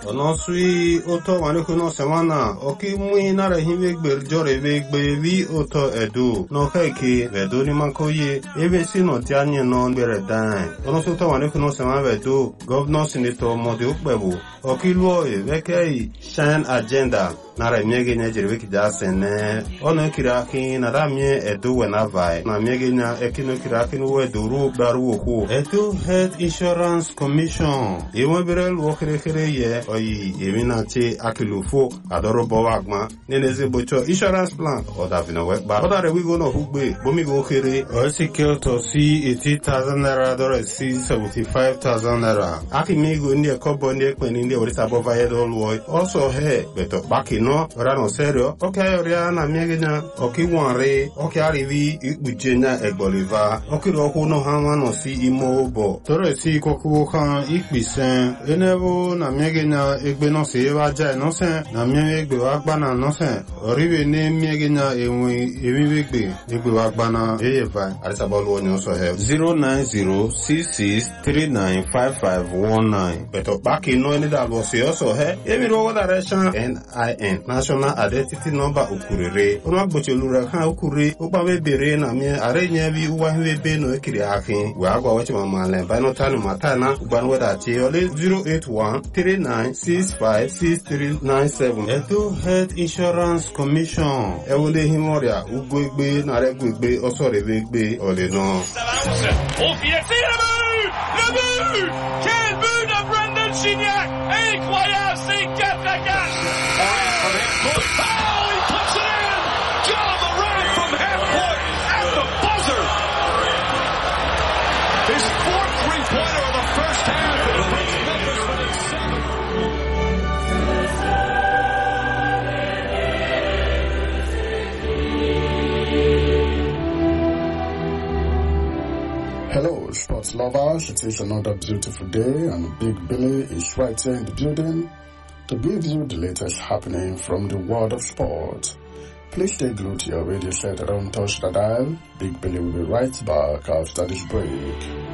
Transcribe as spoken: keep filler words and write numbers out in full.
ono sui oto wane kuno semana oki mui nara hive gber jore ve gbe vi oto edu no keke vedo ni makoye ebe si no tianye no bere dan ono so to wane kuno semana vedo governor senator mode ukbebu oki luo e veke shine agenda nara miege nya jerwe kija sene ono kiraki nara mie edu wena vai na miege nya ekino kiraki no edu ru baru oku edu health insurance commission ewe berel wokere kere ye oyi emina che akilufo adoro bowagma neneze bocho insurance plan oda vina wekba oda re we go no hugbe bomi go kere o secure to see eighty thousand naira dore see seventy-five thousand naira akimi go ndi ekobo ndi ekpeni ndi orita bova yedo luo also he beto baki no rano serio okay oria na miegenya oki wanre okay arivi ikbujenya egboliva oki ro hu no hanwa no si imo bo tore si koku kan ikbisen enevo na miegenya egbe no se eva ja no se na miegbe wa gba na no se oriwe ne miegenya enwe ewigbe egbe wa gba na eyeva arisa bolu onyo so he zero nine zero six six three nine five five one nine beto baki no ni da lo se also he emi ro direction N I N National Identity Number ukurere ono agbochelu ha ukure ogbawe bere na mi arenye bi uwa hwebe no ekiri akin we agwa wachi mama le ba no tanu matana ugban weda che ole zero eight one three nine six five six three nine seven Edo Health Insurance Commission ewole himoria ugwegbe na regwegbe osorewegbe ole no Quel but de Brendan Gignac! Incroyable, c'est quatre à quatre! Oh, he puts it in! John Moran from half court at the buzzer! His fourth three-pointer of the first half. It puts Memphis within seven. Hello, sports lovers. It is another beautiful day, and Big Billy is right here in the building to give you the latest happening from the world of sport. Please stay glued to your radio set and don't touch the dial. Big Billy will be right back after this break.